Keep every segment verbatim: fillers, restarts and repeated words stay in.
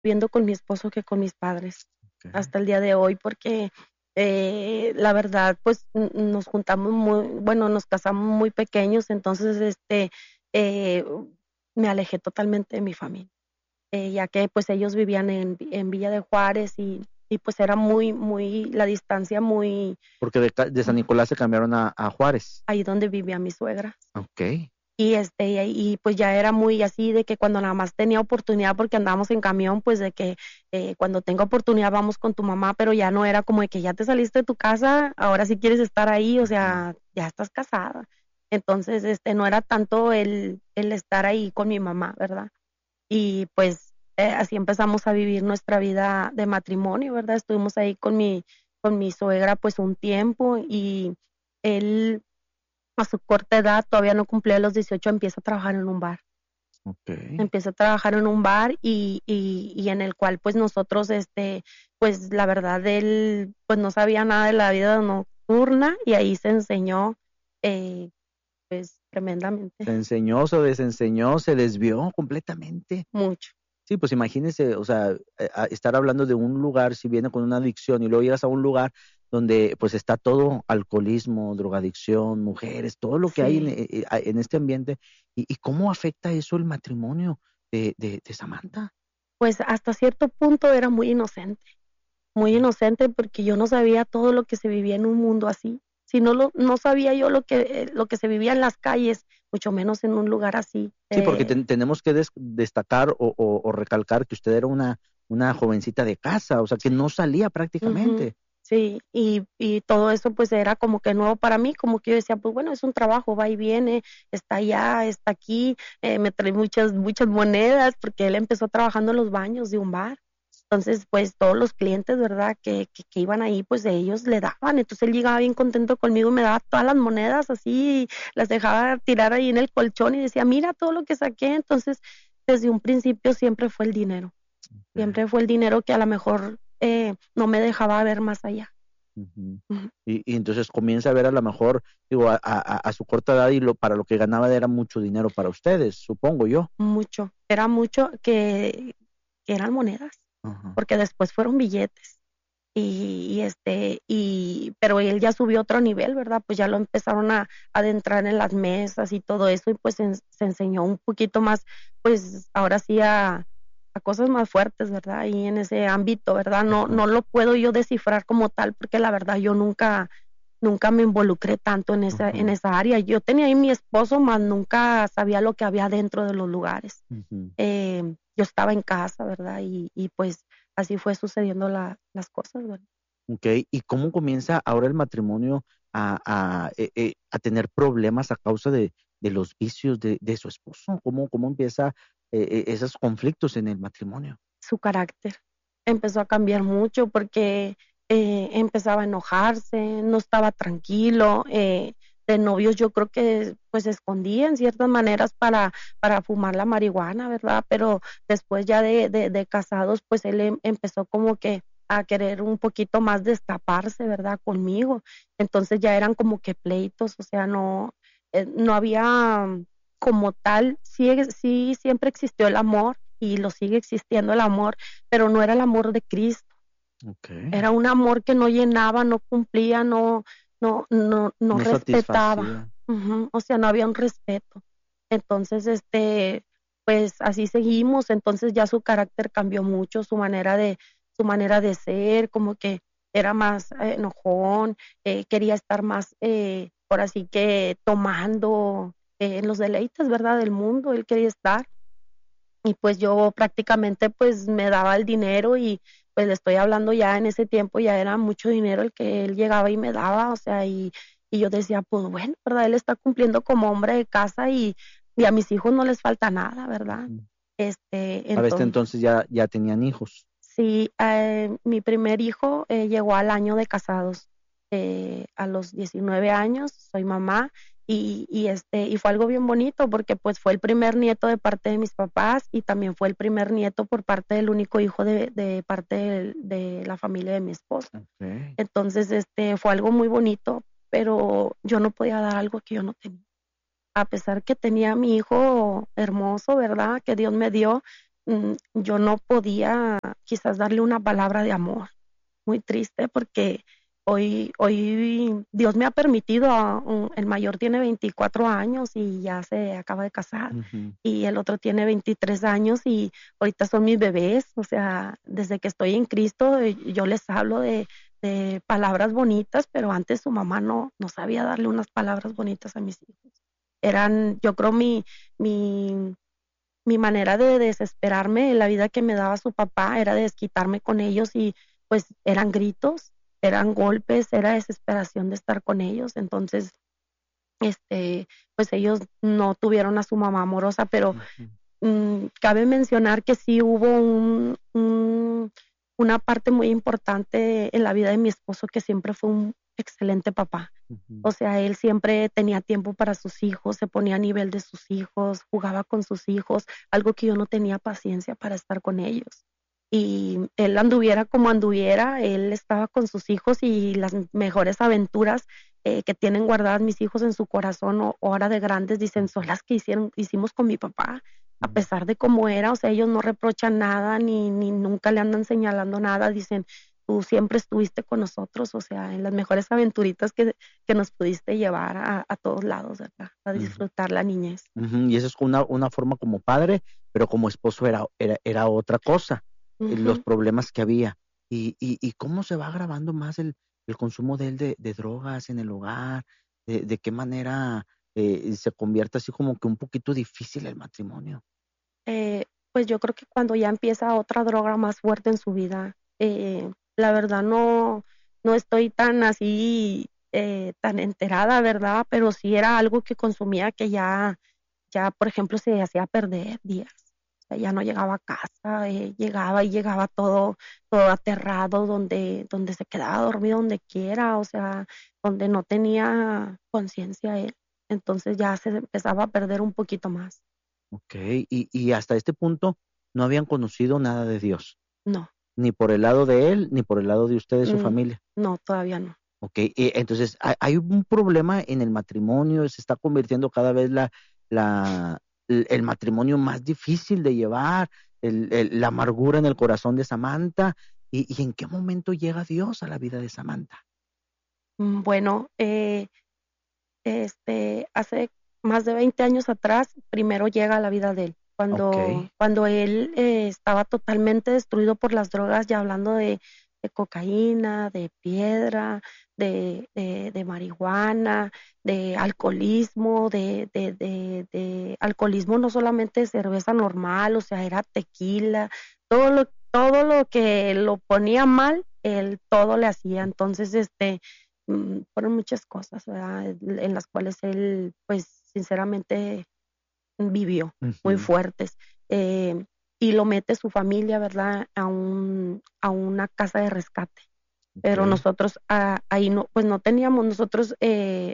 viviendo con mi esposo que con mis padres, Okey. hasta el día de hoy, porque, eh, la verdad, pues, n nos juntamos muy bueno, nos casamos muy pequeños, entonces, este, eh, me alejé totalmente de mi familia, eh, ya que, pues, ellos vivían en en Villa de Juárez y y, pues, era muy muy la distancia muy Porque de ca de San Nicolás se cambiaron a a Juárez. ahí donde vivía mi suegra. Okey. Y, este, y ahí y pues ya era muy así de que cuando nada más tenía oportunidad, porque andábamos en camión, pues de que, eh, cuando tenga oportunidad vamos con tu mamá, pero ya no era como de que ya te saliste de tu casa, ahora sí quieres estar ahí, o Ujú. sea, ya estás casada. Entonces, este, no era tanto el el estar ahí con mi mamá, ¿verdad? Y pues, eh, así empezamos a vivir nuestra vida de matrimonio, ¿verdad? Estuvimos ahí con mi con mi suegra, pues, un tiempo, y él, a su corta edad, todavía no cumplía los dieciocho, empieza a trabajar en un bar. Okey. Empieza a trabajar en un bar y y y en el cual, pues, nosotros, este, pues, la verdad, él, pues, no sabía nada de la vida nocturna y ahí se enseñó, eh, pues, Se tremendamente. enseñó, se desenseñó, se desvió completamente. Mucho. Sí, pues imagínese, o sea, eh, ah, estar hablando de un lugar, si viene con una adicción y luego llegas a un lugar donde, pues, está todo alcoholismo, drogadicción, mujeres, todo lo que hay en, Sí. eh eh, ah, en este ambiente, ¿y y cómo afecta eso el matrimonio de de de Samantha? Pues, hasta cierto punto era muy inocente, muy Mm. inocente, porque yo no sabía todo lo que se vivía en un mundo así. Si no lo no sabía yo lo que, eh, lo que se vivía en las calles, mucho menos en un lugar así, Sí, porque eh ten tenemos que des destacar o o o recalcar que usted era una una jovencita de casa, o sea, que Sí. no salía Ujú. prácticamente. Sí, y y todo eso, pues, era como que nuevo para mí, como que yo decía: "Pues bueno, es un trabajo, va y viene, está allá, está aquí, eh, me trae muchas muchas monedas", porque él empezó trabajando en los baños de un bar. Entonces, pues, todos los clientes, ¿verdad?, que que que iban ahí, pues, ellos le daban. Entonces, él llegaba bien contento conmigo y me daba todas las monedas así, las dejaba tirar ahí en el colchón y decía: "Mira todo lo que saqué". Entonces, desde un principio siempre fue el dinero. Okey. Siempre fue el dinero que a la mejor, eh, no me dejaba ver más allá. Ujú. Ujú. Y y entonces comienza a ver a la mejor, digo, a a a su corta edad y lo para lo que ganaba era mucho dinero para ustedes, supongo yo. Mucho, era mucho que que eran monedas, Ajá. porque después fueron billetes. Y y, este, y pero él ya subió a otro nivel, ¿verdad? Pues, ya lo empezaron a a adentrar en las mesas y todo eso, y pues, se ens se enseñó un poquito más, pues, ahora sí a a cosas más fuertes, ¿verdad? Ahí en ese ámbito, ¿verdad? No Ajá. no lo puedo yo descifrar como tal, porque la verdad yo nunca nunca me involucré tanto en esa en Ajá. esa área. Yo tenía ahí mi esposo, mas nunca sabía lo que había dentro de los lugares. Ujú. Em, yo estaba en casa, ¿verdad? Y y, pues, así fue sucediendo la las cosas, ¿verdad? Okey, ¿y cómo comienza ahora el matrimonio a a, eh eh, a tener problemas a causa de de los vicios de de su esposo? ¿Cómo cómo empieza, eh eh, esos conflictos en el matrimonio? Su carácter empezó a cambiar mucho porque, eh, empezaba a enojarse, no estaba tranquilo, eh, de novios yo creo que, pues, se escondía en ciertas maneras para para fumar la marihuana, ¿verdad? Pero después ya de de de casados, pues, él em empezó como que a querer un poquito más destaparse, ¿verdad? Conmigo. Entonces, ya eran como que pleitos, o sea, no, eh, no había como tal, sí ex sí siempre existió el amor y lo sigue existiendo el amor, pero no era el amor de Cristo. Okey. Era un amor que no llenaba, no cumplía, no no no no No respetaba. satisfacía. Ujú. O sea, no había un respeto. Entonces, este, pues, así seguimos. Entonces, ya su carácter cambió mucho, su manera de su manera de ser, como que era más enojón, eh, quería estar más, eh, ahora sí que tomando, eh, en los deleites, ¿verdad?, del mundo, él quería estar. Y, pues, yo prácticamente, pues, me daba el dinero y, pues, le estoy hablando ya en ese tiempo, ya era mucho dinero el que él llegaba y me daba, o sea, y y yo decía: "Pues bueno, ¿verdad? Él está cumpliendo como hombre de casa y y a mis hijos no les falta nada", ¿verdad? Ujú. Este, Para este enton entonces ya ya tenían hijos. Sí, eh, mi primer hijo, eh, llegó al año de casados, eh, a los diecinueve años, soy mamá, y y, este, y fue algo bien bonito porque, pues, fue el primer nieto de parte de mis papás y también fue el primer nieto por parte del único hijo de de parte del de la familia de mi esposo. Okey. Entonces, este, fue algo muy bonito, pero yo no podía dar algo que yo no tenía. A pesar que tenía a mi hijo hermoso, ¿verdad?, que Dios me dio, mm, yo no podía quizás darle una palabra de amor. Muy triste porque hoy hoy Dios me ha permitido, a un el mayor tiene veinticuatro años y ya se acaba de casar, Ujú, y el otro tiene veintitrés años y ahorita son mis bebés, o sea, desde que estoy en Cristo, eh, yo les hablo de de palabras bonitas, pero antes su mamá no no sabía darle unas palabras bonitas a mis hijos. Eran, yo creo, mi mi mi manera de desesperarme, la vida que me daba su papá era de desquitarme con ellos y, pues, eran gritos, eran golpes, era desesperación de estar con ellos. Entonces, este, pues, ellos no tuvieron a su mamá amorosa, pero, ujú, mm, cabe mencionar que sí hubo un un una parte muy importante en la vida de mi esposo, que siempre fue un excelente papá. ujú. O sea, él siempre tenía tiempo para sus hijos, se ponía a nivel de sus hijos, jugaba con sus hijos, algo que yo no tenía paciencia para estar con ellos. Y él anduviera como anduviera, él estaba con sus hijos y las mejores aventuras, eh, que tienen guardadas mis hijos en su corazón, o o ahora de grandes dicen: "Son las que hicieron hicimos con mi papá", a Mm. pesar de cómo era, o sea, ellos no reprochan nada, ni ni nunca le andan señalando nada, dicen: "Tú siempre estuviste con nosotros, o sea, en las mejores aventuritas que que nos pudiste llevar a a todos lados, ¿verdad? A Ujú, disfrutar la niñez". ujú. Y eso es una una forma como padre, pero como esposo era era era otra cosa, eh, los Ujú. problemas que había. ¿Y y y cómo se va agravando más el el consumo de él de de drogas en el hogar? ¿De de qué manera, eh, se convierte así como que un poquito difícil el matrimonio? Eh, pues yo creo que cuando ya empieza otra droga más fuerte en su vida, eh, la verdad no, no estoy tan así, eh, tan enterada, ¿verdad? Pero sí era algo que consumía que ya, ya, por ejemplo, se hacía perder días. O sea, ya no llegaba a casa, eh, llegaba y llegaba todo, todo aterrado, donde, donde se quedaba dormido donde quiera, o sea, donde no tenía conciencia él. Entonces ya se empezaba a perder un poquito más. Okey, y y hasta este punto no habían conocido nada de Dios, No. ni por el lado de él, ni por el lado de ustedes, su Mm, familia. no, todavía no. Okey, eh, entonces, ¿hay hay un problema en el matrimonio? ¿Se está convirtiendo cada vez la la el el matrimonio más difícil de llevar? El el la amargura en el corazón de Samantha, ¿y y en qué momento llega Dios a la vida de Samantha? Mm, bueno, eh, este, hace más de veinte años atrás, primero llega a la vida de él. Cuando Okey, cuando él, eh, estaba totalmente destruido por las drogas, ya hablando de de cocaína, de piedra, de de de marihuana, de alcoholismo, de de de de alcoholismo, no solamente de cerveza normal, o sea, era tequila, todo lo todo lo que lo ponía mal, él todo le hacía. Entonces, este, mm, fueron muchas cosas, ¿verdad? En las cuales él, pues, sinceramente vivió, muy ujú, fuertes. Eh, y lo mete su familia, ¿verdad? A un a una casa de rescate. Pero okey. nosotros, ah, ahí no, pues, no teníamos nosotros, eh,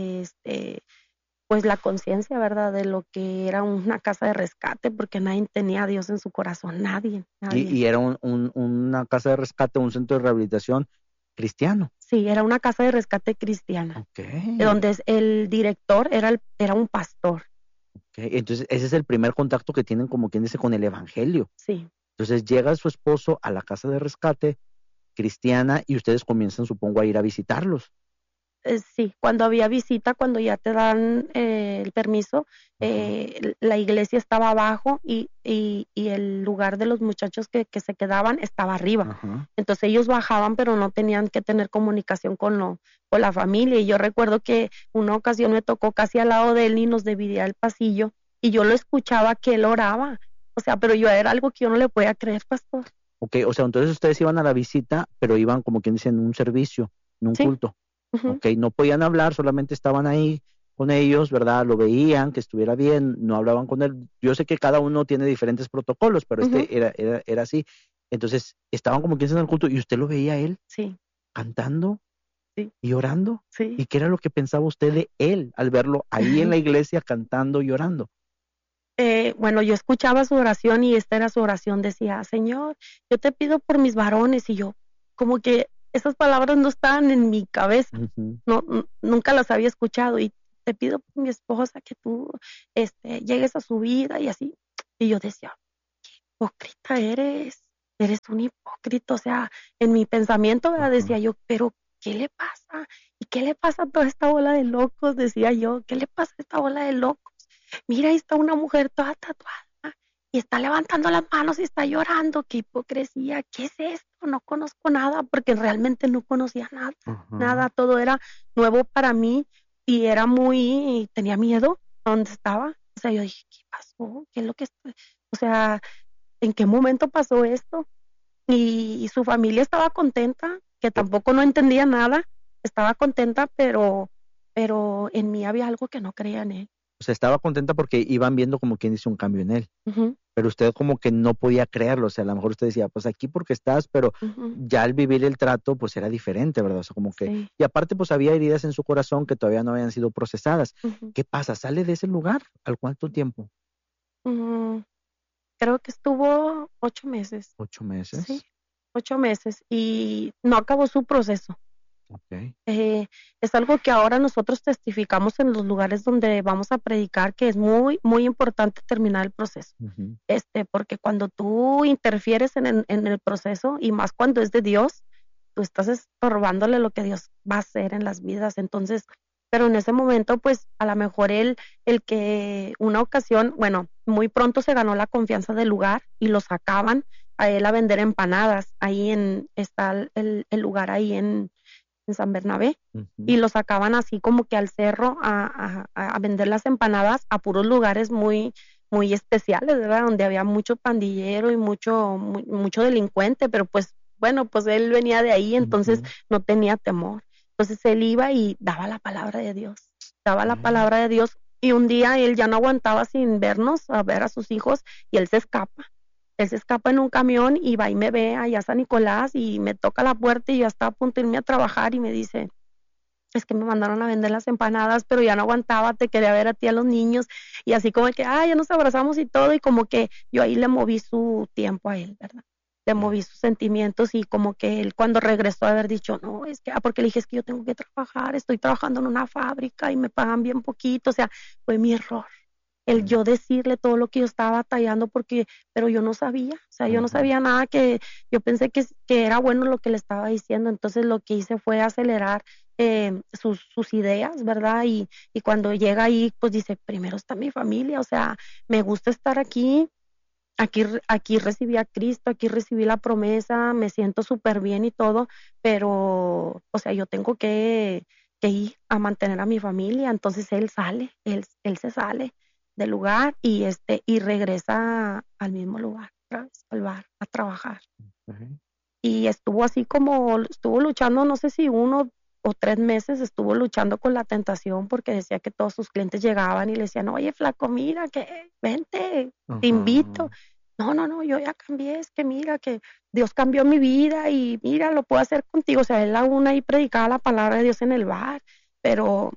este, pues, la conciencia, ¿verdad? De lo que era una casa de rescate, porque nadie tenía a Dios en su corazón, nadie, Y nadie. y era un un una casa de rescate, un centro de rehabilitación cristiano. Sí, era una casa de rescate cristiana, de Okey, donde es el director era el era un pastor. okey. Entonces, ese es el primer contacto que tienen, como quien dice, con el evangelio. Sí, Entonces, llega su esposo a la casa de rescate cristiana y ustedes comienzan, supongo, a ir a visitarlos. eh, sí, cuando había visita, cuando ya te dan, eh, el permiso, Ajá, eh, l la iglesia estaba abajo y y y el lugar de los muchachos que que se quedaban estaba arriba. ajá. Entonces, ellos bajaban, pero no tenían que tener comunicación con lo con la familia. Y yo recuerdo que una ocasión me tocó casi al lado de él y nos dividía el pasillo, y yo lo escuchaba que él oraba. O sea, pero yo era algo que yo no le podía creer, pastor. Okey, o sea, entonces ustedes iban a la visita, pero iban, como quien dice, en un servicio, en un Sí, culto. ujú, Okey, no podían hablar, solamente estaban ahí con ellos, ¿verdad? Lo veían, que estuviera bien, no hablaban con él. Yo sé que cada uno tiene diferentes protocolos, pero ujú, este era era era así. Entonces, estaban como quien dice en el culto, ¿y usted lo veía a él sí, cantando sí, y orando? sí. ¿Y qué era lo que pensaba usted de él al verlo ahí en la iglesia cantando y orando? Eh, bueno, yo escuchaba su oración y esta era su oración, decía: "Señor, yo te pido por mis varones", y yo, como que esas palabras no estaban en mi cabeza, Ujú. no, n nunca las había escuchado, y te pido por mi esposa que tú, este, llegues a su vida y así. Y yo decía: hipócrita eres, eres un hipócrita, o sea, en mi pensamiento, ¿verdad? Ajá. Decía yo, pero ¿qué le pasa? ¿Y qué le pasa a toda esta bola de locos? Decía yo, ¿qué le pasa a esta bola de locos? Mira, ahí está una mujer toda tatuada y está levantando las manos y está llorando, qué hipocresía, ¿qué es esto? No conozco nada, porque realmente no conocía nada, Ajá. nada, todo era nuevo para mí y era muy, tenía miedo a donde estaba. O sea, yo dije, ¿qué pasó? ¿Qué es lo que está? O sea, ¿en qué momento pasó esto? Y, y su familia estaba contenta, que O tampoco no entendía nada, estaba contenta, pero, pero en mí había algo que no creía en él. o sea, estaba contenta porque iban viendo como quien dice un cambio en él, Ujú, pero usted como que no podía creerlo, o sea, a lo mejor usted decía, pues aquí porque estás, pero ujú, ya al vivir el trato, pues era diferente, ¿verdad? O sea, como que, sí, y aparte, pues había heridas en su corazón que todavía no habían sido procesadas. ujú. ¿Qué pasa? ¿Sale de ese lugar? ¿Al cuánto tiempo? Mm, creo que estuvo ocho meses, ¿Ocho sí, meses? ocho meses y no acabó su proceso. Ok. Eh, es algo que ahora nosotros testificamos en los lugares donde vamos a predicar, que es muy, muy importante terminar el proceso. Ujú. Este, porque cuando tú interfieres en el, en el proceso, y más cuando es de Dios, tú estás estorbándole lo que Dios va a hacer en las vidas. Entonces, pero en ese momento, pues a lo mejor él, el que una ocasión, bueno, muy pronto se ganó la confianza del lugar y lo sacaban a él a vender empanadas. Ahí en, está el, el lugar ahí en, en San Bernabé, Ujú. y lo sacaban así como que al cerro a, a, a vender las empanadas a puros lugares muy, muy especiales, ¿verdad? Donde había mucho pandillero y mucho, mu- mucho delincuente, pero pues bueno, pues él venía de ahí, entonces Ujú. no tenía temor. Entonces él iba y daba la palabra de Dios, daba la Ok. palabra de Dios, y un día él ya no aguantaba sin vernos, a ver a sus hijos, y él se escapa. Él se escapa en un camión y va y me ve allá a San Nicolás y me toca la puerta y ya está a punto de irme a trabajar y me dice, es que me mandaron a vender las empanadas, pero ya no aguantaba, te quería ver a ti, a los niños, y así como que, ah, ya nos abrazamos y todo, y como que yo ahí le moví su tiempo a él, ¿verdad? Le Ok. moví sus sentimientos y como que él cuando regresó a haber dicho, no, es que, ah, porque le dije, es que yo tengo que trabajar, estoy trabajando en una fábrica y me pagan bien poquito, o sea, fue mi error. El Mm. yo decirle todo lo que yo estaba batallando porque, pero yo no sabía, o sea, yo no Ujú. sabía nada, que yo pensé que, que era bueno lo que le estaba diciendo, entonces lo que hice fue acelerar eh, sus, sus ideas, ¿verdad? Y, y cuando llega ahí, pues dice, primero está mi familia, o sea, me gusta estar aquí, aquí, aquí recibí a Cristo, aquí recibí la promesa, me siento súper bien y todo, pero, o sea, yo tengo que, que ir a mantener a mi familia. Entonces él sale, él, él se sale del lugar y este, y regresa al mismo lugar, otra vez, al bar, a trabajar. Ok. Y estuvo así como, estuvo luchando, no sé si uno o tres meses estuvo luchando con la tentación, porque decía que todos sus clientes llegaban y le decían, oye, flaco, mira, que vente, te invito. Ajá. No, no, no, yo ya cambié, es que mira, que Dios cambió mi vida y mira, lo puedo hacer contigo. O sea, él aún ahí predicaba la palabra de Dios en el bar, pero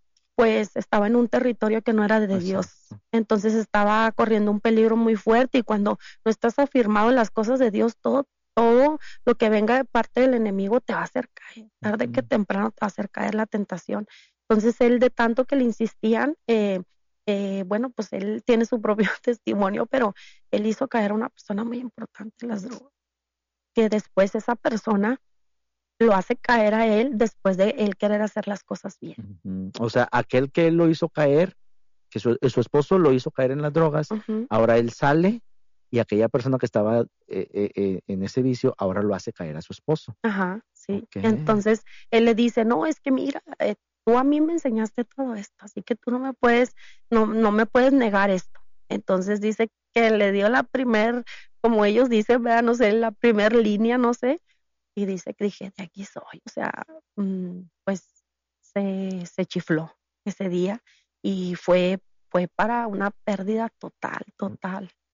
pues estaba en un territorio que no era de Dios. Exacto. Entonces estaba corriendo un peligro muy fuerte, y cuando no estás afirmado en las cosas de Dios, todo, todo lo que venga de parte del enemigo te va a hacer caer, tarde que Ujú. temprano te va a hacer caer la tentación. Entonces él, de tanto que le insistían, eh, eh, bueno, pues él tiene su propio testimonio, pero él hizo caer a una persona muy importante en las drogas, que después esa persona lo hace caer a él después de él querer hacer las cosas bien. Ujú. O sea, aquel que él lo hizo caer, que su, su esposo lo hizo caer en las drogas, Ujú. ahora él sale y aquella persona que estaba eh, eh, eh, en ese vicio, ahora lo hace caer a su esposo. Ajá, sí. Ok. Entonces, él le dice, no, es que mira, eh, tú a mí me enseñaste todo esto, así que tú no me puedes, no, no me puedes negar esto. Entonces dice que le dio la primer, como ellos dicen, ¿verdad? No sé, la primer línea, no sé, y dice que dije, de aquí soy. O sea, mm, pues se, se chifló ese día y fue, fue para una pérdida total, total.